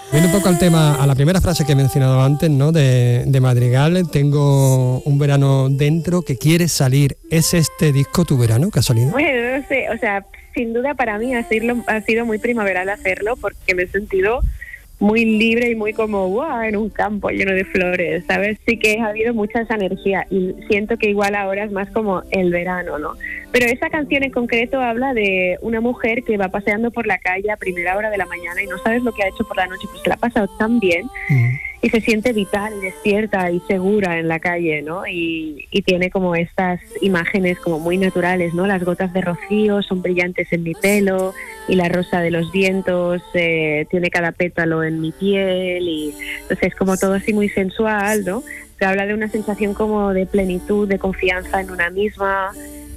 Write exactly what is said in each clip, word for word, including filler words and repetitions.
Viendo un poco al tema, a la primera frase que he mencionado antes, ¿no? De, de Madrigal, tengo un verano dentro que quiere salir. ¿Es este disco tu verano que ha salido? Bueno, no sé, o sea, sin duda para mí ha sido, ha sido muy primaveral hacerlo porque me he sentido muy libre y muy como wow, en un campo lleno de flores, ¿sabes? Sí que ha habido mucha esa energía y siento que igual ahora es más como el verano, ¿no? Pero esa canción en concreto habla de una mujer que va paseando por la calle a primera hora de la mañana y no sabes lo que ha hecho por la noche, pues se la ha pasado tan bien mm. y se siente vital y despierta y segura en la calle, ¿no? Y, y tiene como estas imágenes como muy naturales, ¿no? Las gotas de rocío son brillantes en mi pelo y la rosa de los vientos eh, tiene cada pétalo en mi piel y entonces es como todo así muy sensual, ¿no? Se habla de una sensación como de plenitud, de confianza en una misma,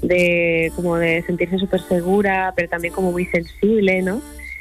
de como de sentirse súper segura, pero también como muy sensible, ¿no?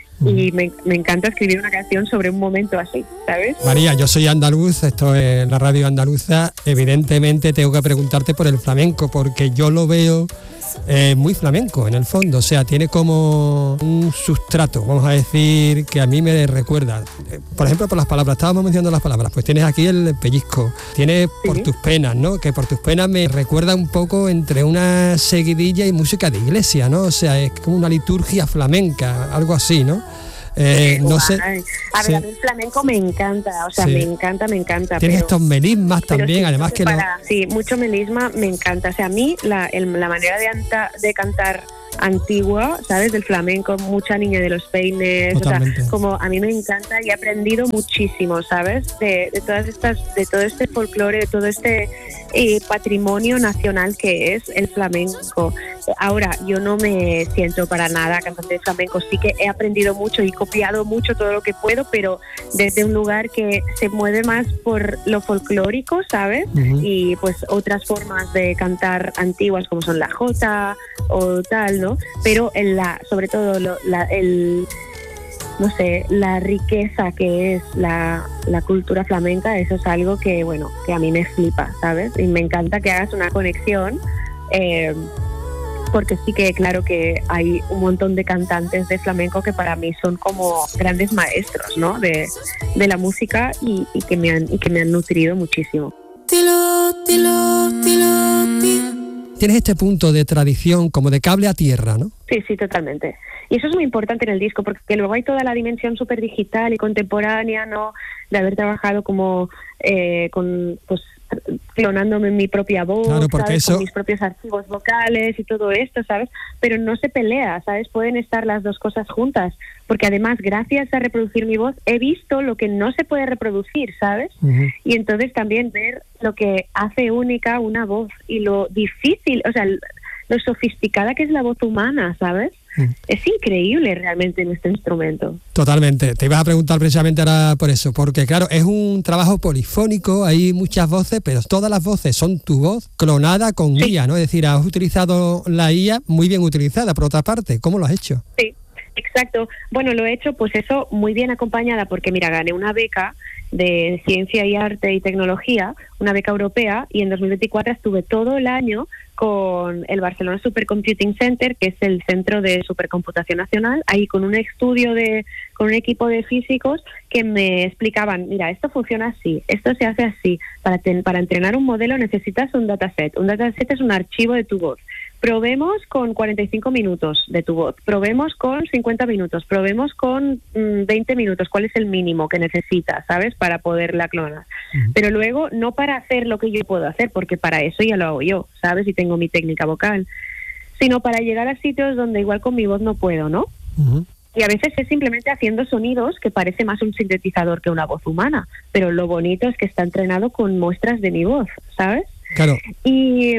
Y me, me encanta escribir una canción sobre un momento así, ¿sabes? María, yo soy andaluz, esto es la radio andaluza, evidentemente tengo que preguntarte por el flamenco, porque yo lo veo eh, muy flamenco en el fondo, o sea, tiene como un sustrato, vamos a decir, que a mí me recuerda, por ejemplo, por las palabras, estábamos mencionando las palabras, pues tienes aquí el pellizco, tienes por ¿Sí? tus penas, ¿no? Que por tus penas me recuerda un poco entre una seguidilla y música de iglesia, ¿no? O sea, es como una liturgia flamenca, algo así, ¿no? Eh, no sé. A ver, sí. a mí el flamenco me encanta, o sea, sí. me encanta, me encanta. Tienes pero, estos melismas también, sí, además que, para, lo... Sí, mucho melisma me encanta. O sea, a mí la, el, la manera de, anta, de cantar antigua, ¿sabes? Del flamenco, mucha niña de los peines, Totalmente. o sea, como a mí me encanta y he aprendido muchísimo, ¿sabes? De, de todas estas, de todo este folclore, de todo este eh, patrimonio nacional que es el flamenco. Ahora, yo no me siento para nada cantante de flamenco, sí que he aprendido mucho y copiado mucho todo lo que puedo, pero desde un lugar que se mueve más por lo folclórico, ¿sabes? Uh-huh. Y pues otras formas de cantar antiguas como son la jota o tal, ¿no? Pero en la, sobre todo lo, la, el, no sé, la riqueza que es la, la cultura flamenca, eso es algo que, bueno, que a mí me flipa, ¿sabes? Y me encanta que hagas una conexión, eh, porque sí que claro que hay un montón de cantantes de flamenco que para mí son como grandes maestros, ¿no? De, de la música y, y, que me han, y que me han nutrido muchísimo. Tilo, tilo, tilo, tilo. Tienes este punto de tradición como de cable a tierra, ¿no? Sí, sí, totalmente. Y eso es muy importante en el disco porque luego hay toda la dimensión súper digital y contemporánea, ¿no? De haber trabajado como eh, con, pues, clonándome mi propia voz, claro, porque ¿sabes? Eso... Con mis propios archivos vocales y todo esto, ¿sabes? Pero no se pelea, ¿sabes? Pueden estar las dos cosas juntas, porque además, gracias a reproducir mi voz, he visto lo que no se puede reproducir, ¿sabes? Uh-huh. Y entonces también ver lo que hace única una voz y lo difícil, o sea, lo sofisticada que es la voz humana, ¿sabes? Mm. Es increíble realmente nuestro instrumento. Totalmente. Te ibas a preguntar precisamente ahora por eso, porque claro, es un trabajo polifónico, hay muchas voces, pero todas las voces son tu voz clonada con sí. I A, ¿no? Es decir, has utilizado la I A muy bien utilizada, por otra parte. ¿Cómo lo has hecho? Sí, exacto. Bueno, lo he hecho, pues eso, muy bien acompañada, porque mira, gané una beca de Ciencia y Arte y Tecnología, una beca europea, y en dos mil veinticuatro estuve todo el año con el Barcelona Supercomputing Center, que es el centro de supercomputación nacional, ahí con un estudio de, con un equipo de físicos que me explicaban, mira, esto funciona así, esto se hace así, para, ten, para entrenar un modelo necesitas un dataset, un dataset es un archivo de tu voz, probemos con cuarenta y cinco minutos de tu voz, probemos con cincuenta minutos, probemos con mmm, veinte minutos, ¿cuál es el mínimo que necesitas, sabes, para poderla clonar? Uh-huh. Pero luego, no para hacer lo que yo puedo hacer, porque para eso ya lo hago yo, ¿sabes? Y tengo mi técnica vocal, sino para llegar a sitios donde igual con mi voz no puedo, ¿no? Uh-huh. Y a veces es simplemente haciendo sonidos que parece más un sintetizador que una voz humana, pero lo bonito es que está entrenado con muestras de mi voz, ¿sabes? Claro. Y...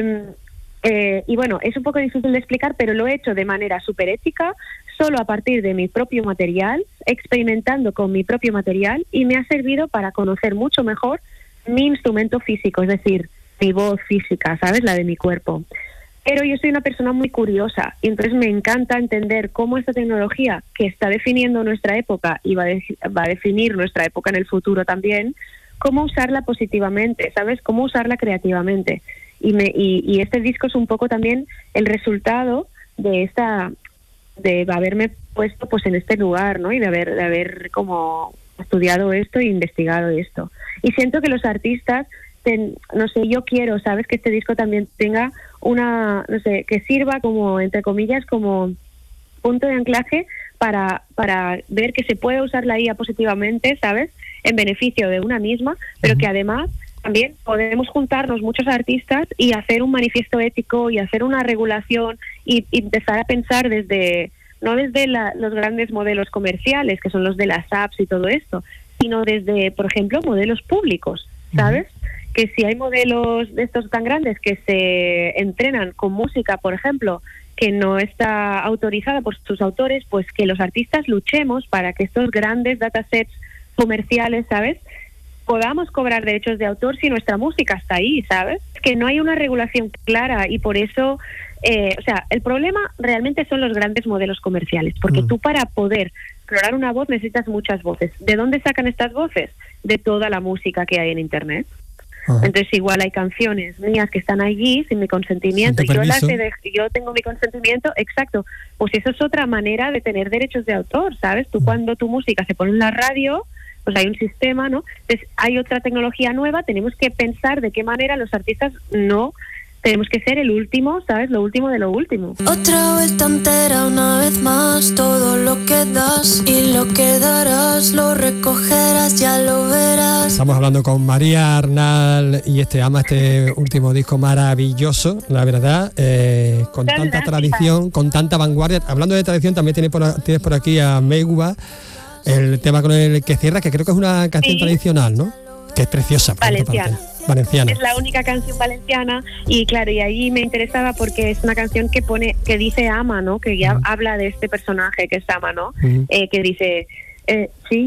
Eh, y bueno, es un poco difícil de explicar, pero lo he hecho de manera súper ética, solo a partir de mi propio material, experimentando con mi propio material, y me ha servido para conocer mucho mejor mi instrumento físico, es decir, mi voz física, ¿sabes? La de mi cuerpo. Pero yo soy una persona muy curiosa y entonces me encanta entender cómo esta tecnología que está definiendo nuestra época y va a, de- va a definir nuestra época en el futuro también, cómo usarla positivamente, ¿sabes? Cómo usarla creativamente. Y, me, y, y este disco es un poco también el resultado de esta, de haberme puesto pues en este lugar, ¿no? Y de haber, de haber como estudiado esto e investigado esto. Y siento que los artistas, ten, no sé, yo quiero, ¿sabes? Que este disco también tenga una, no sé, que sirva como, entre comillas, como punto de anclaje para, para ver que se puede usar la I A positivamente, ¿sabes? En beneficio de una misma, pero que además también podemos juntarnos muchos artistas y hacer un manifiesto ético y hacer una regulación y, y empezar a pensar desde, no desde la, los grandes modelos comerciales, que son los de las apps y todo esto, sino desde, por ejemplo, modelos públicos, ¿sabes? Uh-huh. Que si hay modelos de estos tan grandes que se entrenan con música, por ejemplo, que no está autorizada por sus autores, pues que los artistas luchemos para que estos grandes datasets comerciales, ¿sabes?, podamos cobrar derechos de autor si nuestra música está ahí, ¿sabes? Que no hay una regulación clara y por eso, eh, o sea, el problema realmente son los grandes modelos comerciales, porque mm. tú para poder explorar una voz necesitas muchas voces. ¿De dónde sacan estas voces? De toda la música que hay en Internet. Ajá. Entonces igual hay canciones mías que están allí sin mi consentimiento, yo las he de, yo tengo mi consentimiento, exacto, pues eso es otra manera de tener derechos de autor, ¿sabes? Tú mm. cuando tu música se pone en la radio, pues hay un sistema, ¿no? Entonces hay otra tecnología nueva, tenemos que pensar de qué manera los artistas no tenemos que ser el último, ¿sabes? Lo último de lo último. Otra vuelta entera, una vez más, todo lo que das y lo que darás, lo recogerás, ya lo verás. Estamos hablando con María Arnal y este ama este último disco maravilloso, la verdad, eh, con Muchas tanta gracias. tradición, con tanta vanguardia. Hablando de tradición, también tienes por, tienes por aquí a Meguba, el tema con el que cierra, que creo que es una canción sí. tradicional, ¿no? Que es preciosa. Valenciana. Valenciana. Es la única canción valenciana y claro, y ahí me interesaba porque es una canción que pone, que dice ama, ¿no? Que ya uh-huh. habla de este personaje que es ama, ¿no? Uh-huh. Eh, que dice, eh, sí,